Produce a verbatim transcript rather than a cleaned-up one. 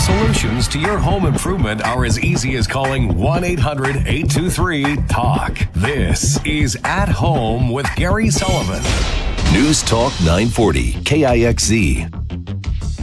Solutions to your home improvement are as easy as calling one eight hundred eight two three talk. This is At Home with Gary Sullivan. News Talk nine forty, K I X Z.